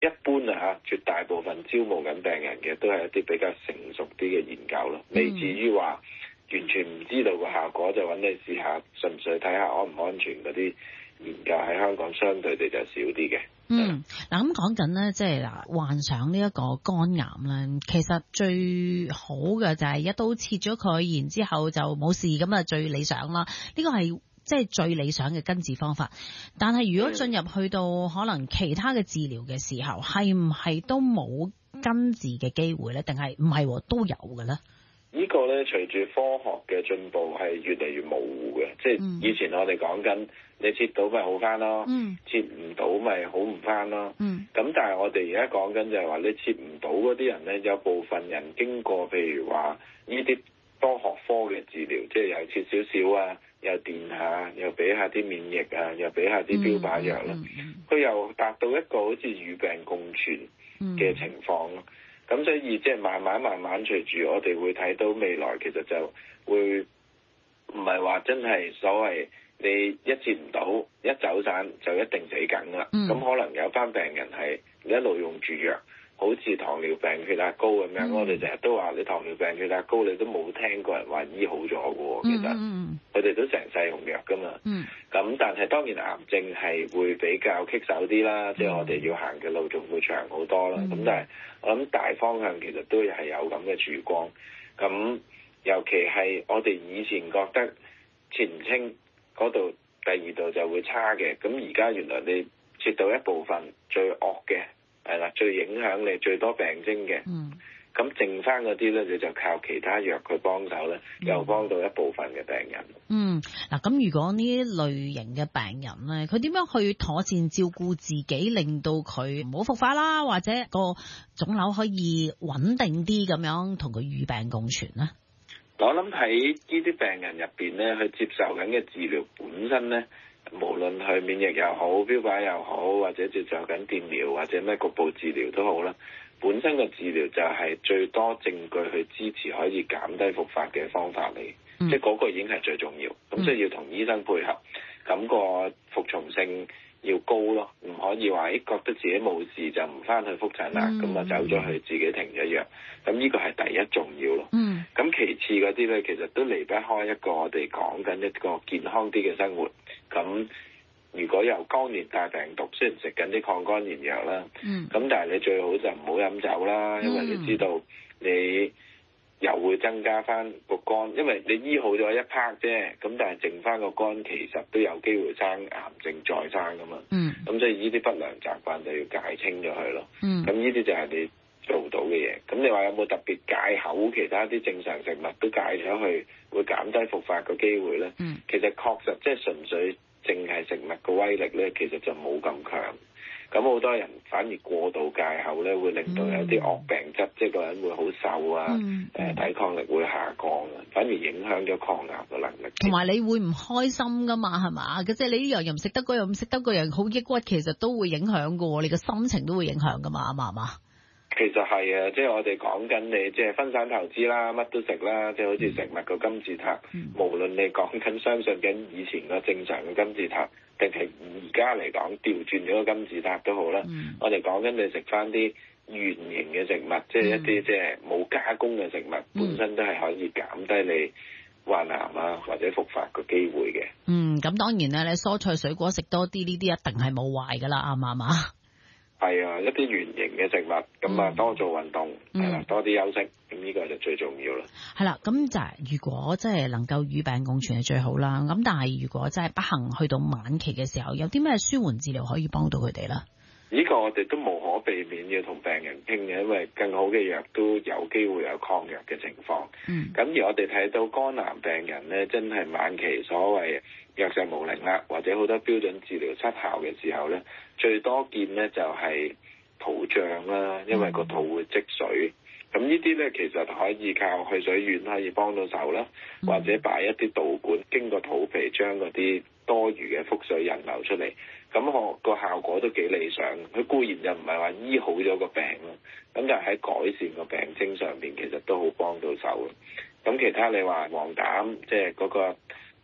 一般絕大部分招募緊病人嘅都係一啲比較成熟啲嘅研究咯，未至於話完全唔知道個效果就揾你試下，純粹睇下安唔安全嗰啲研究喺香港相對地就少啲嘅。 嗱咁講緊咧，即係患上呢一個肝癌咧，其實最好嘅就係一刀切咗佢，然之後就冇事，咁啊最理想啦。呢個係即係最理想嘅根治方法。但係如果進入去到可能其他嘅治療嘅時候，係唔係都冇根治嘅機會咧？定係唔係都有嘅咧？ 呢個咧，隨住科學嘅進步係越嚟越模糊嘅，即係以前我哋講緊你切到咪好翻咯，切唔到咪好唔翻咯。咁但係我哋而家講緊就係話你切唔到嗰啲人咧，有部分人經過譬如話呢啲多學科嘅治療，即係又切少少啊，又電下，又俾下啲免疫啊，又俾下啲標靶藥啦，佢又達到一個好似與病共存嘅情況咯。咁所以即係慢慢隨住我哋會睇到未來，其實就會唔係話真係所謂你一切唔到一走散就一定死梗啦。咁可能有班病人係一路用住藥，好似糖尿病、血壓高咁樣。我哋成日都話你糖尿病、血壓高，你都冇聽過人話醫好咗嘅喎。其實佢哋都成世用藥噶嘛。咁但係當然癌症係會比較棘手啲啦，即係我哋要行嘅路仲會長好多啦。咁但係我諗大方向其實都係有咁嘅曙光。咁尤其係我哋以前覺得切唔清嗰度，第二度就會差嘅。咁而家原來你切到一部分最惡嘅係啦，最影響你最多病徵嘅。咁剩翻嗰啲咧，你就靠其他藥去幫手咧，又幫到一部分嘅病人。 嗱，咁如果呢一類型嘅病人咧，佢點樣去妥善照顧自己，令到佢唔好復發啦，或者個腫瘤可以穩定啲咁樣同佢與病共存咧？ 我諗喺呢啲病人入邊咧，佢接受緊嘅治療本身咧，無論係免疫又好、標靶又好，或者接受緊電療或者咩局部治療都好啦。本身嘅治療就係最多證據去支持可以減低復發嘅方法嚟，即係嗰個已經係最重要。咁所以要同醫生配合，咁個服從性要高咯，唔可以話覺得自己冇事就唔翻去復診啦，咁啊走咗去自己停咗藥。咁呢個係第一重要咯。咁其次嗰啲咧，其實都離不開一個我哋講緊一個健康啲嘅生活。咁如果有肝炎帶病毒，雖然食緊啲抗肝炎藥啦，咁但係你最好就唔好飲酒啦，因為你知道你又會增加翻個肝，因為你醫好咗一 part 啫，咁但係剩翻個肝其實都有機會生癌症再生噶嘛。咁所以呢啲不良習慣就要戒清咗佢咯。咁呢啲就係你做到嘅嘢。咁你話有冇特別戒口其他啲正常食物都戒咗去，會減低復發個機會咧？其實確實即係純粹淨係食物個威力咧，其實就冇咁強。咁好多人反而過度戒口咧，會令到有啲惡病質，即係個人會好瘦啊，抵抗力會下降啊，反而影響咗抗癌嘅能力。 同埋你會唔開心噶嘛，係嘛？即係你呢樣又唔食得，嗰樣唔食得，嗰樣好抑鬱，其實都會影響噶喎，你個心情都會影響噶嘛，係嘛？ 其實係啊，即係我哋講緊你，即係分散投資啦，乜都食啦，即係好似食物個金字塔，無論你講緊相信緊以前個正常嘅金字塔，定係而家嚟講調轉咗個金字塔都好啦。我哋講緊你食翻啲原形嘅食物，即係一啲即係冇加工嘅食物，本身都係可以減低你患癌啊或者復發個機會嘅。 咁當然啦，你蔬菜水果食多啲，呢啲一定係冇壞噶啦，啱唔啱啊？ 係啊，一啲原形嘅食物，咁啊多做運動，係啦，多啲休息，咁呢個就最重要啦。 係啦，咁就係如果真係能夠與病共存係最好啦。咁但係如果真係不幸去到晚期嘅時候，有啲咩舒緩治療可以幫到佢哋咧？ 呢個我哋都無可避免要同病人傾嘅，因為更好嘅藥都有機會有抗藥嘅情況。咁而我哋睇到肝癌病人咧，真係晚期所謂藥石無靈啦，或者好多標準治療失效嘅時候咧，最多見咧就係肚脹啦，因為個肚會積水。咁呢啲咧其實可以靠去水丸可以幫到手啦，或者擺一啲導管經過肚皮將嗰啲多餘嘅腹水引流出嚟。咁我個效果都幾理想，佢固然就唔係話醫好咗個病咯，咁但係喺改善個病徵上邊其實都好幫到手嘅。咁其他你話黃疸，即係嗰個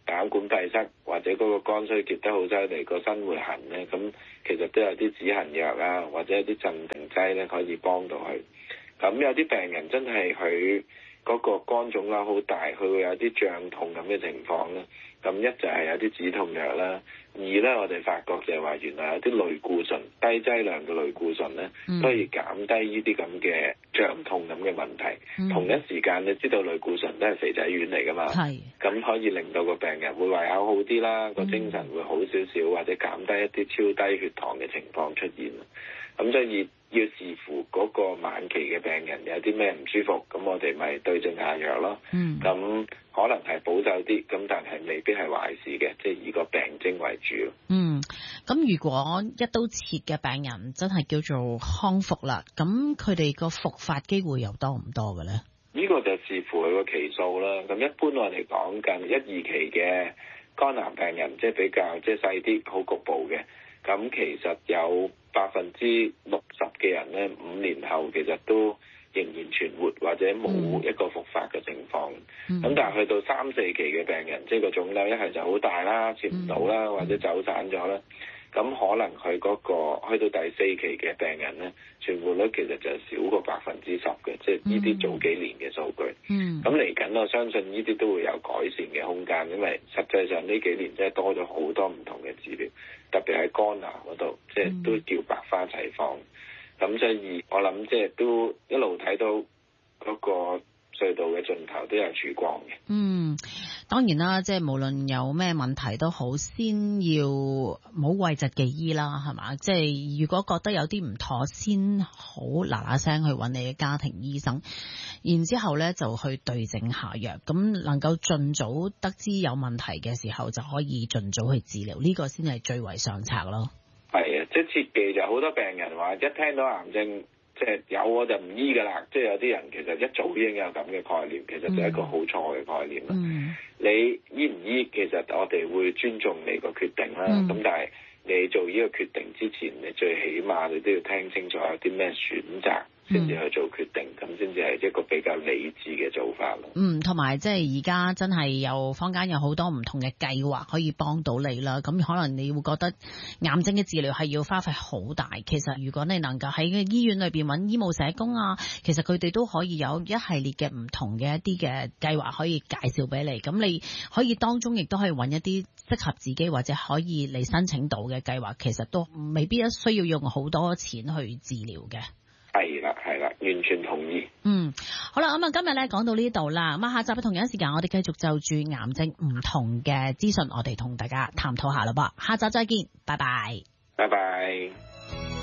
膽管閉塞或者嗰個肝衰竭得好犀利，個身會痕咧，咁其實都有啲止痕藥啊，或者一啲鎮定劑咧可以幫到佢。咁有啲病人真係佢嗰個肝腫瘤好大，佢會有啲脹痛咁嘅情況咧。咁一就係有啲止痛藥啦，二咧我哋發覺就係話原來有啲類固醇低劑量嘅類固醇咧，都可以減低呢啲咁嘅脹痛咁嘅問題。同一時間你知道類固醇都係肥仔丸嚟噶嘛，咁可以令到個病人會胃口好啲啦，個精神會好少少，或者減低一啲超低血糖嘅情況出現。咁所以要視乎嗰個晚期嘅病人有啲咩唔舒服，咁我哋咪對症下藥咯。咁可能係保守啲，咁但係未必係壞事嘅，即係以個病徵為主。 咁如果一刀切嘅病人真係叫做康復啦，咁佢哋個復發機會又多唔多嘅咧？ 呢個就視乎佢個期數啦。咁一般我哋講緊1、2期嘅肝癌病人，即係比較即係細啲，好局部嘅。咁其實有60%嘅人咧，5年後其實都仍然存活或者冇一個復發嘅情況。咁但係去到3、4期嘅病人，即係個腫瘤一係就好大啦，切唔到啦，或者走散咗啦。咁可能佢嗰個去到第4期嘅病人咧，存活率其實就少過10%嘅，即係呢啲早幾年嘅數據。咁嚟緊我相信呢啲都會有改善嘅空間，因為實際上呢幾年真係多咗好多唔同嘅治療，特別喺肝癌嗰度，即係都叫百花齊放。咁所以我諗即係都一路睇到嗰個隧道嘅盡頭都有曙光嘅。 當然啦，即係無論有咩問題都好，先要冇諱疾忌醫啦，係嘛？即係如果覺得有啲唔妥，先好嗱聲去揾你嘅家庭醫生，然之後咧就去對症下藥，咁能夠盡早得知有問題嘅時候，就可以盡早去治療，呢個先係最為上策咯。係啊，即係切記就好多病人話一聽到癌症，即係有我就唔醫㗎啦，即係有啲人其實一早已經有咁嘅概念，其實就係一個好錯嘅概念啦。你醫唔醫，其實我哋會尊重你個決定啦。咁但係你做呢個決定之前，你最起碼你都要聽清楚有啲咩選擇，先至去做決定，咁先至係一個比較理智嘅做法咯。 同埋即係而家真係有坊間有好多唔同嘅計劃可以幫到你啦。咁可能你會覺得癌症嘅治療係要花費好大，其實如果你能夠喺個醫院裏邊揾醫務社工啊，其實佢哋都可以有一系列嘅唔同嘅一啲嘅計劃可以介紹俾你。咁你可以當中亦都可以揾一啲適合自己或者可以你申請到嘅計劃，其實都未必需要用好多錢去治療嘅。 係啦，完全同意。 好啦，咁啊，今日咧講到呢度啦，咁啊，下集嘅同樣時間，我哋繼續就住癌症唔同嘅資訊，我哋同大家探討下啦噃。下集再見，拜拜。 拜拜。